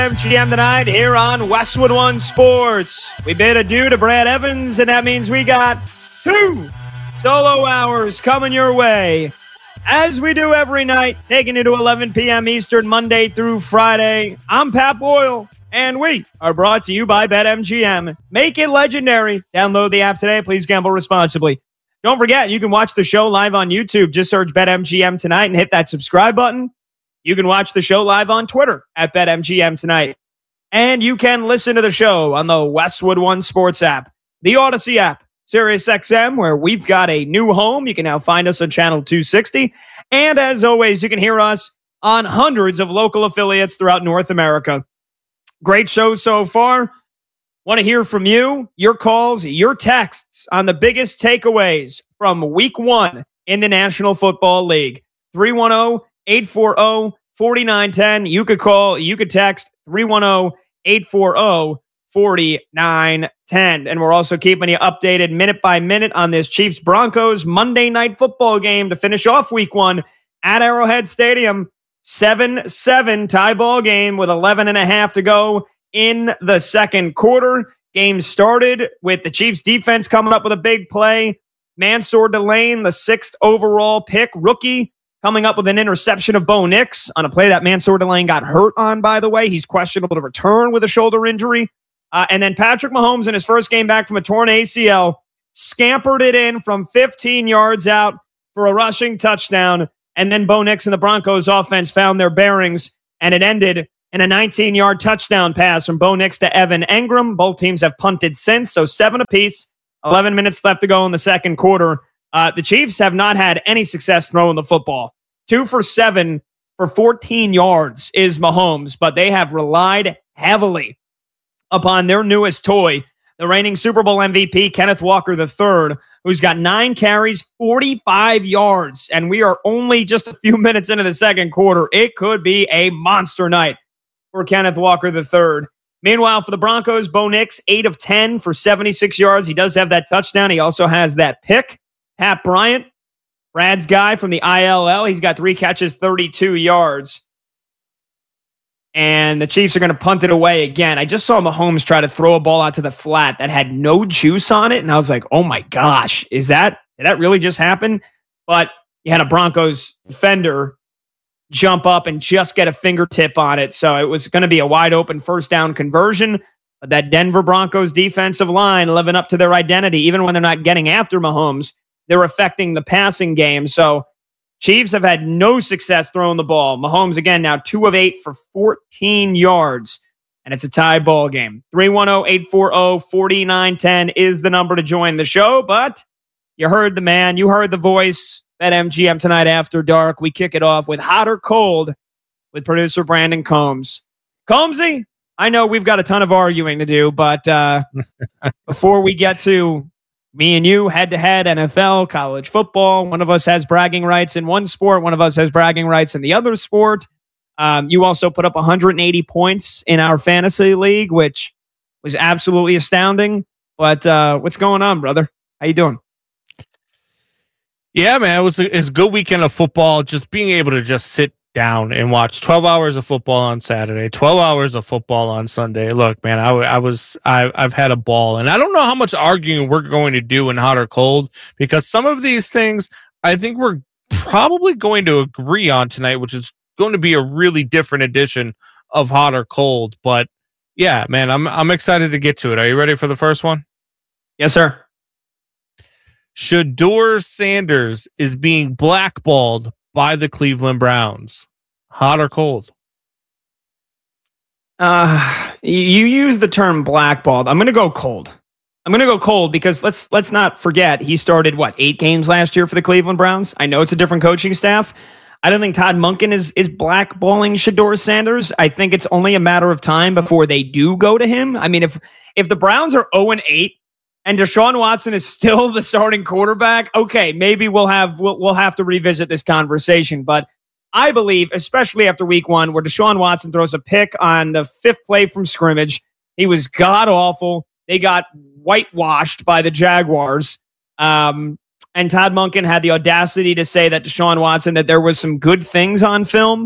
MGM tonight here on Westwood One Sports. We bid adieu to Brad Evans, and that means we got 2 solo hours coming your way. As we do every night, taking you to 11 p.m. Eastern, Monday through Friday. I'm Pat Boyle, and we are brought to you by BetMGM. Make it legendary. Download the app today. Please gamble responsibly. Don't forget, you can watch the show live on YouTube. Just search BetMGM tonight and hit that subscribe button. You can watch the show live on Twitter at BetMGM tonight. And you can listen to the show on the Westwood One Sports app, the Odyssey app, SiriusXM, where we've got a new home. You can now find us on Channel 260. And as always, you can hear us on hundreds of local affiliates throughout North America. Great show so far. Want to hear from you, your calls, your texts on the biggest takeaways from Week 1 in the National Football League. 310-840-4910. You could call, you could text 310-840-4910. And we're also keeping you updated minute by minute on this Chiefs-Broncos Monday Night Football game to finish off Week 1 at Arrowhead Stadium. 7-7 tie ball game with 11.5 to go in the second quarter. Game started with the Chiefs defense coming up with a big play. Mansour Delane, the 6th overall pick, rookie, coming up with an interception of Bo Nix on a play that Mansour Delane got hurt on, by the way. He's questionable to return with a shoulder injury. And then Patrick Mahomes, in his first game back from a torn ACL, scampered it in from 15 yards out for a rushing touchdown. And then Bo Nix and the Broncos offense found their bearings, and it ended in a 19-yard touchdown pass from Bo Nix to Evan Engram. Both teams have punted since, so 7 apiece. 11 minutes left to go in the second quarter. The Chiefs have not had any success throwing the football. 2 for 7 for 14 yards is Mahomes, but they have relied heavily upon their newest toy, the reigning Super Bowl MVP, Kenneth Walker III, who's got 9 carries, 45 yards, and we are only just a few minutes into the second quarter. It could be a monster night for Kenneth Walker III. Meanwhile, for the Broncos, Bo Nix, 8 of 10 for 76 yards. He does have that touchdown. He also has that pick. Pat Bryant, Brad's guy from the ILL, he's got 3 catches, 32 yards. And the Chiefs are going to punt it away again. I just saw Mahomes try to throw a ball out to the flat that had no juice on it. And I was like, oh my gosh, did that really just happen? But you had a Broncos defender jump up and just get a fingertip on it. So it was going to be a wide open first down conversion. But that Denver Broncos defensive line living up to their identity, even when they're not getting after Mahomes, they're affecting the passing game. So Chiefs have had no success throwing the ball. Mahomes, again, now 2 of 8 for 14 yards. And it's a tie ball game. 310-840-4910 is the number to join the show. But you heard the man. You heard the voice. BetMGM tonight after dark. We kick it off with Hot or Cold with producer Brandon Combs. Combsy, I know we've got a ton of arguing to do, but before we get to me and you, head-to-head, NFL, college football, one of us has bragging rights in one sport, one of us has bragging rights in the other sport. You also put up 180 points in our fantasy league, which was absolutely astounding. But what's going on, brother? How you doing? Yeah, man, it's a good weekend of football. Just being able to just sit down and watch 12 hours of football on Saturday, 12 hours of football on Sunday. Look, man, I've had a ball, and I don't know how much arguing we're going to do in Hot or Cold, because some of these things I think we're probably going to agree on tonight, which is going to be a really different edition of Hot or Cold. But yeah, man, I'm excited to get to it. Are you ready for the first one? Yes, sir. Shedeur Sanders is being blackballed by the Cleveland Browns. Hot or cold? You use the term blackballed. I'm going to go cold. I'm going to go cold because let's not forget he started 8 games last year for the Cleveland Browns. I know it's a different coaching staff. I don't think Todd Monken is blackballing Shedeur Sanders. I think it's only a matter of time before they do go to him. I mean, if the Browns are 0-8 and Deshaun Watson is still the starting quarterback, okay, maybe we'll have to revisit this conversation. But I believe, especially after week 1, where Deshaun Watson throws a pick on the 5th play from scrimmage, he was god-awful. They got whitewashed by the Jaguars. And Todd Monken had the audacity to say that Deshaun Watson, that there was some good things on film.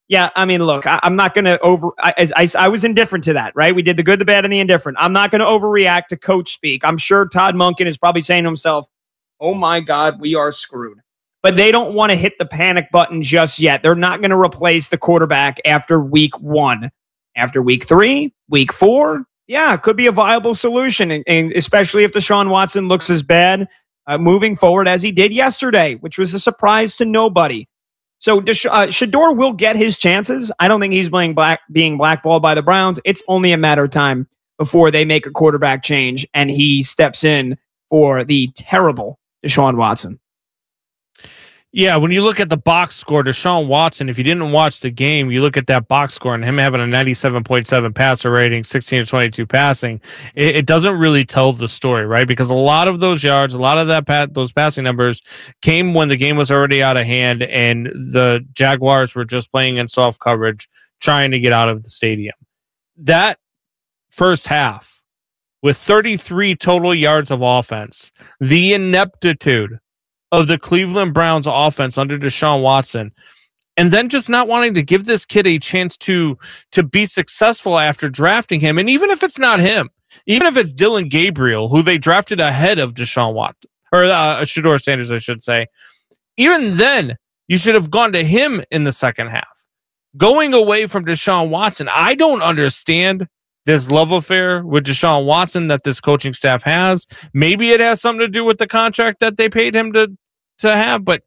Yeah, I mean, look, I'm not going to I was indifferent to that, right? We did the good, the bad, and the indifferent. I'm not going to overreact to coach speak. I'm sure Todd Monken is probably saying to himself, oh my God, we are screwed. But they don't want to hit the panic button just yet. They're not going to replace the quarterback after week 1. After week 3, week 4, yeah, it could be a viable solution, and especially if Deshaun Watson looks as bad moving forward as he did yesterday, which was a surprise to nobody. So Shedeur will get his chances. I don't think he's being blackballed by the Browns. It's only a matter of time before they make a quarterback change and he steps in for the terrible Deshaun Watson. Yeah, when you look at the box score, Deshaun Watson, if you didn't watch the game, you look at that box score and him having a 97.7 passer rating, 16 to 22 passing, it doesn't really tell the story, right? Because a lot of those yards, a lot of those passing numbers came when the game was already out of hand and the Jaguars were just playing in soft coverage, trying to get out of the stadium. That first half, with 33 total yards of offense, the ineptitude of the Cleveland Browns offense under Deshaun Watson, and then just not wanting to give this kid a chance to be successful after drafting him. And even if it's not him, even if it's Dillon Gabriel, who they drafted ahead of Deshaun Watson, or Shedeur Sanders, I should say, even then, you should have gone to him in the second half. Going away from Deshaun Watson, I don't understand this love affair with Deshaun Watson that this coaching staff has. Maybe it has something to do with the contract that they paid him to have, but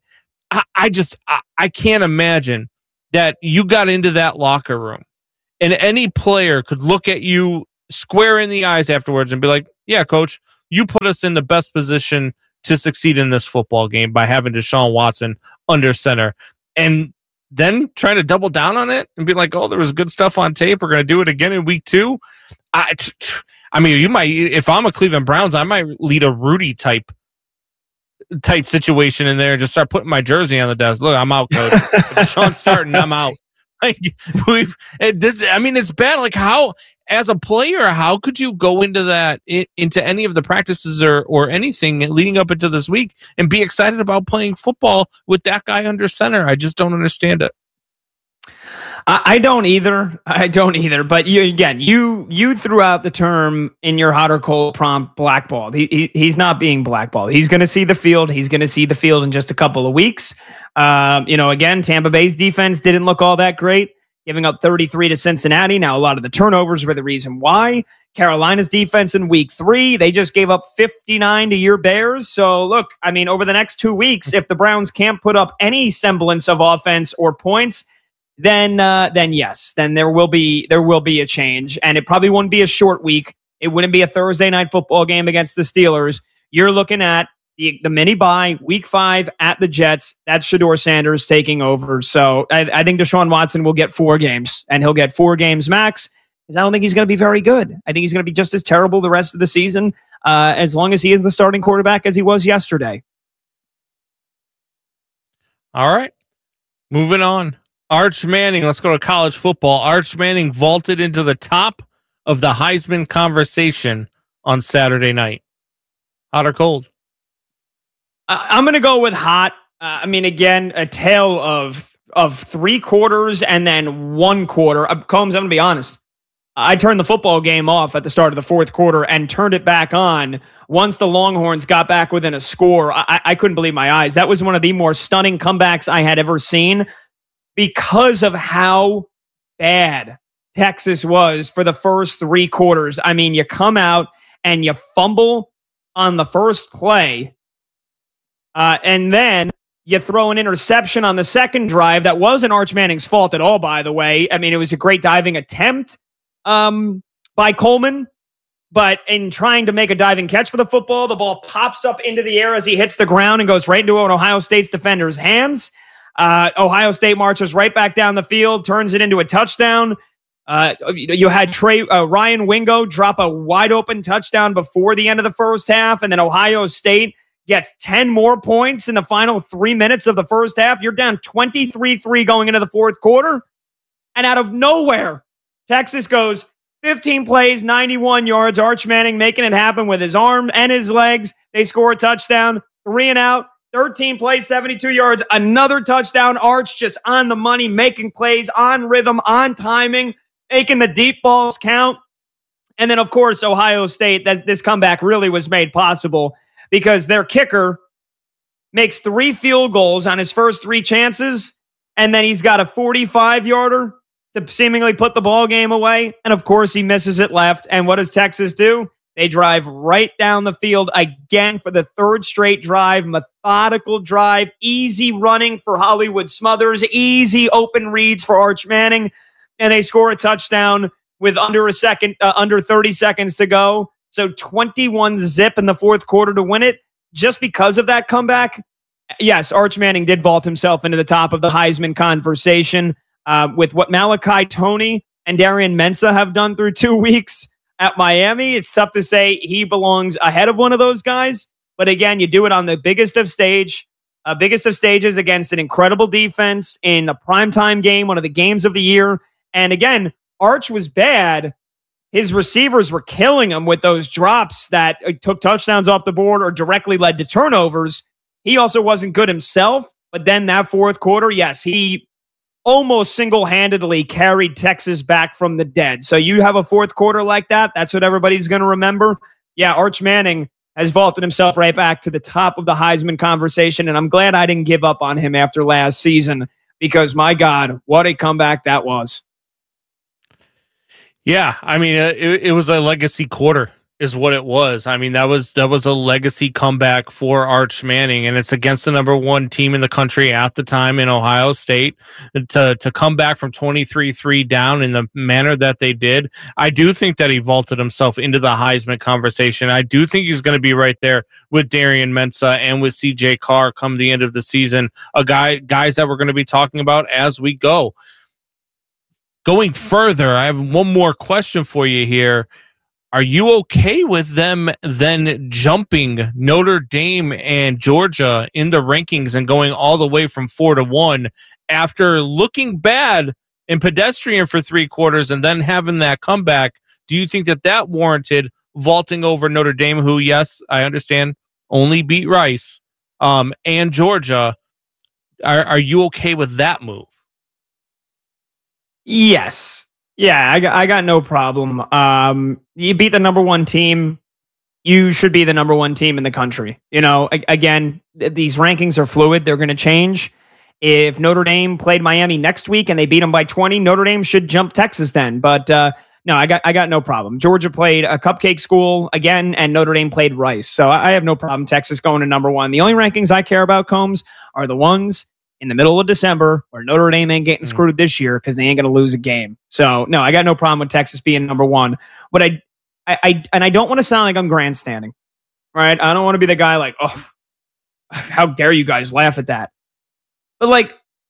I can't imagine that you got into that locker room and any player could look at you square in the eyes afterwards and be like, yeah, coach, you put us in the best position to succeed in this football game by having Deshaun Watson under center, and then trying to double down on it and be like, oh, there was good stuff on tape. We're going to do it again in week 2. I mean, you might, if I'm a Cleveland Browns, I might lead a Rudy type situation in there and just start putting my jersey on the desk. Look, I'm out, coach. If Sean's starting, I'm out. Like it's bad. Like, how, as a player, how could you go into any of the practices or anything leading up into this week and be excited about playing football with that guy under center? I just don't understand it. I don't either. But you threw out the term in your hot or cold prompt, blackballed. He's not being blackballed. He's going to see the field. He's going to see the field in just a couple of weeks. Again, Tampa Bay's defense didn't look all that great, giving up 33 to Cincinnati. Now, a lot of the turnovers were the reason why. Carolina's defense in week 3, they just gave up 59 to your Bears. So look, I mean, over the next 2 weeks, if the Browns can't put up any semblance of offense or points, then yes, then there will be a change, and it probably wouldn't be a short week. It wouldn't be a Thursday night football game against the Steelers. You're looking at the mini bye, week 5 at the Jets. That's Shedeur Sanders taking over. So I think Deshaun Watson will get 4 games, and he'll get 4 games max, because I don't think he's going to be very good. I think he's going to be just as terrible the rest of the season, as long as he is the starting quarterback as he was yesterday. All right, moving on. Arch Manning, let's go to college football. Arch Manning vaulted into the top of the Heisman conversation on Saturday night. Hot or cold? I'm going to go with hot. Again, a tale of 3 quarters and then 1 quarter. Combs, I'm going to be honest. I turned the football game off at the start of the 4th quarter and turned it back on once the Longhorns got back within a score. I couldn't believe my eyes. That was one of the more stunning comebacks I had ever seen, because of how bad Texas was for the first 3 quarters. I mean, you come out and you fumble on the first play, and then you throw an interception on the second drive. That wasn't Arch Manning's fault at all, by the way. I mean, it was a great diving attempt by Coleman, but in trying to make a diving catch for the football, the ball pops up into the air as he hits the ground and goes right into an Ohio State's defender's hands. Ohio State marches right back down the field, turns it into a touchdown. You had Ryan Wingo drop a wide open touchdown before the end of the first half, and then Ohio State gets 10 more points in the final 3 minutes of the first half. You're down 23-3 going into the 4th quarter, and out of nowhere, Texas goes 15 plays, 91 yards. Arch Manning making it happen with his arm and his legs. They score a touchdown, 3 and out. 13 plays, 72 yards, another touchdown. Arch just on the money, making plays, on rhythm, on timing, making the deep balls count. And then, of course, Ohio State, this comeback really was made possible because their kicker makes 3 field goals on his first 3 chances, and then he's got a 45-yarder to seemingly put the ball game away. And, of course, he misses it left. And what does Texas do? They drive right down the field again for the 3rd straight drive, methodical drive, easy running for Hollywood Smothers, easy open reads for Arch Manning, and they score a touchdown with under 30 seconds to go. So 21-zip in the 4th quarter to win it. Just because of that comeback, yes, Arch Manning did vault himself into the top of the Heisman conversation with what Malachi Toney and Darian Mensah have done through 2 weeks at Miami. It's tough to say he belongs ahead of one of those guys. But again, you do it on the biggest of stages against an incredible defense in a primetime game, one of the games of the year. And again, Arch was bad. His receivers were killing him with those drops that took touchdowns off the board or directly led to turnovers. He also wasn't good himself. But then that 4th quarter, yes, he almost single-handedly carried Texas back from the dead. So you have a 4th quarter like that, that's what everybody's going to remember. Yeah, Arch Manning has vaulted himself right back to the top of the Heisman conversation, and I'm glad I didn't give up on him after last season because, my God, what a comeback that was. Yeah, I mean, it was a legacy quarter is what it was. I mean, that was a legacy comeback for Arch Manning, and it's against the number 1 team in the country at the time in Ohio State to come back from 23-3 down in the manner that they did. I do think that he vaulted himself into the Heisman conversation. I do think he's going to be right there with Darian Mensah and with CJ Carr come the end of the season, guys that we're going to be talking about as we go. Going further, I have one more question for you here. Are you okay with them then jumping Notre Dame and Georgia in the rankings and going all the way from 4 to 1 after looking bad and pedestrian for 3 quarters and then having that comeback? Do you think that warranted vaulting over Notre Dame, who, yes, I understand, only beat Rice, and Georgia? Are you okay with that move? Yes. Yeah, I got no problem. You beat the number 1 team. You should be the number 1 team in the country. You know, again, these rankings are fluid. They're going to change. If Notre Dame played Miami next week and they beat them by 20, Notre Dame should jump Texas then. But no, I got no problem. Georgia played a cupcake school again, and Notre Dame played Rice. So I have no problem Texas going to number 1. The only rankings I care about, Combs, are the ones in the middle of December where Notre Dame ain't getting screwed this year because they ain't going to lose a game. So no, I got no problem with Texas being number 1. But I don't want to sound like I'm grandstanding, right? I don't want to be the guy like, oh, how dare you guys laugh at that? But like,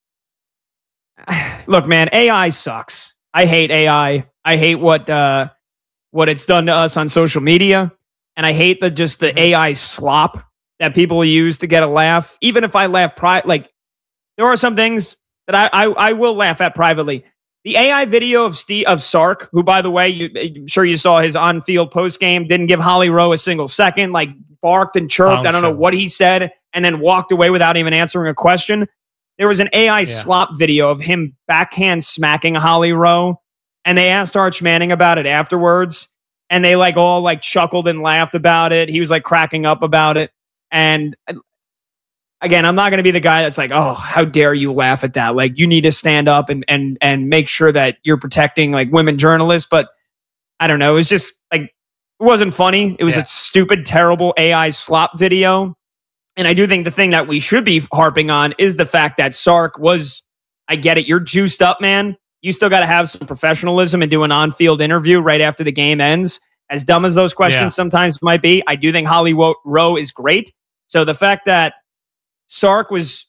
look, man, AI sucks. I hate AI. I hate what it's done to us on social media. And I hate the AI slop that people use to get a laugh. Even if I laugh, there are some things that I will laugh at privately. The AI video of Sark, who, by the way, I'm sure you saw his on-field post-game, didn't give Holly Rowe a single second, like barked and chirped. I don't know what he said, and then walked away without even answering a question. There was an AI slop video of him backhand smacking Holly Rowe, and they asked Arch Manning about it afterwards, and they all chuckled and laughed about it. He was cracking up about it. And again, I'm not going to be the guy that's like, oh, how dare you laugh at that? Like, you need to stand up and make sure that you're protecting women journalists. But I don't know. It was just it wasn't funny. It was a stupid, terrible AI slop video. And I do think the thing that we should be harping on is the fact that Sark was, I get it, you're juiced up, man. You still got to have some professionalism and do an on-field interview right after the game ends. As dumb as those questions sometimes might be, I do think Holly Rowe is great. So the fact that Sark was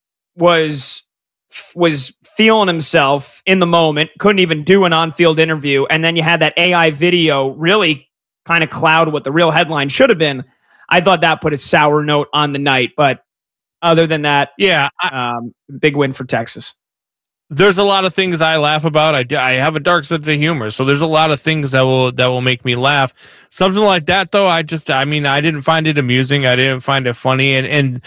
feeling himself in the moment, couldn't even do an on-field interview, and then you had that AI video really kind of cloud what the real headline should have been. I thought that put a sour note on the night, but other than that, big win for Texas. There's a lot of things I laugh about. I have a dark sense of humor, so there's a lot of things that will make me laugh. Something like that, though, I didn't find it amusing. I didn't find it funny, and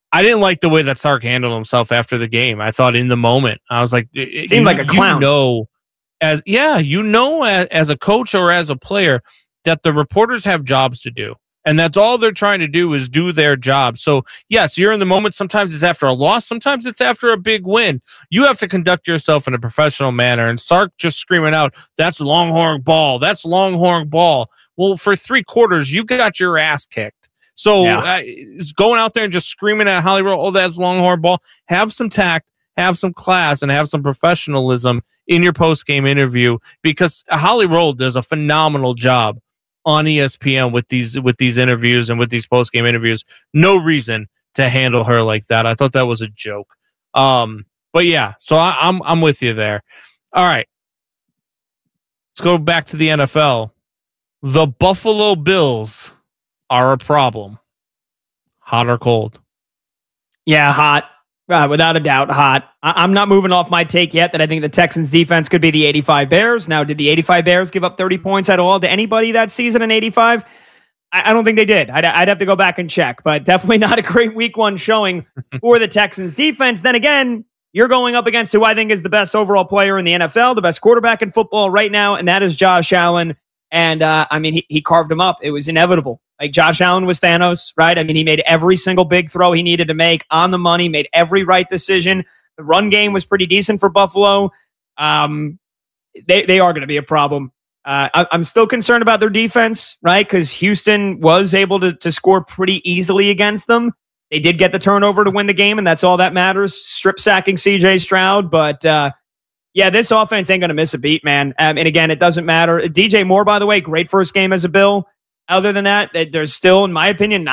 I didn't like the way that Sark handled himself after the game. I thought in the moment, I was like, seemed like a clown. As a coach or as a player, that the reporters have jobs to do. And that's all they're trying to do is do their job. So, yes, you're in the moment. Sometimes it's after a loss. Sometimes it's after a big win. You have to conduct yourself in a professional manner. And Sark just screaming out, that's Longhorn ball. That's Longhorn ball. Well, for 3 quarters, you got your ass kicked. So going out there and just screaming at Holly Roll, oh, that's Longhorn ball. Have some tact, have some class, and have some professionalism in your post-game interview, because Holly Roll does a phenomenal job on ESPN with these interviews and with these post-game interviews. No reason to handle her like that. I thought that was a joke. But yeah, so I'm with you there. All right. Let's go back to the NFL. The Buffalo Bills are a problem. Hot or cold? Yeah, hot. Without a doubt, hot. I'm not moving off my take yet that I think the Texans defense could be the 85 Bears. Now, did the 85 Bears give up 30 points at all to anybody that season in 85? I don't think they did. I'd have to go back and check, but definitely not a great week 1 showing for the Texans defense. Then again, you're going up against who I think is the best overall player in the NFL, the best quarterback in football right now, and that is Josh Allen. And he carved him up. It was inevitable. Like, Josh Allen was Thanos, right? I mean, he made every single big throw he needed to make on the money, made every right decision. The run game was pretty decent for Buffalo. They are going to be a problem. I'm still concerned about their defense, right? Because Houston was able to score pretty easily against them. They did get the turnover to win the game, and that's all that matters. Strip sacking CJ Stroud. But this offense ain't going to miss a beat, man. And again, it doesn't matter. DJ Moore, by the way, great first game as a Bill. Other than that, there's still, in my opinion,